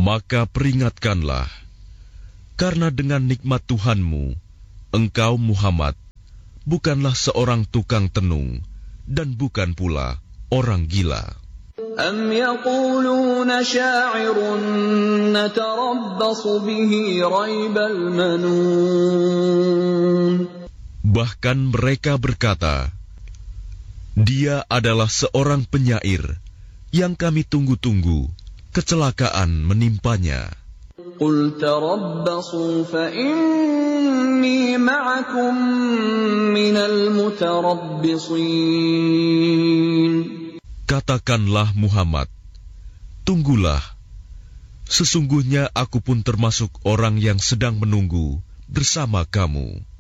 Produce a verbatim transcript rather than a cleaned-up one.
Maka peringatkanlah, karena dengan nikmat Tuhanmu, engkau Muhammad bukanlah seorang tukang tenung dan bukan pula orang gila. Am yaquluna sya'irun natarabbasu bihi raibal manun. Bahkan mereka berkata, dia adalah seorang penyair yang kami tunggu-tunggu kecelakaan menimpanya. Qul tarabbasu fa inni ma'akum minal mutarabbisin. Katakanlah Muhammad, tunggulah, sesungguhnya aku pun termasuk orang yang sedang menunggu bersama kamu.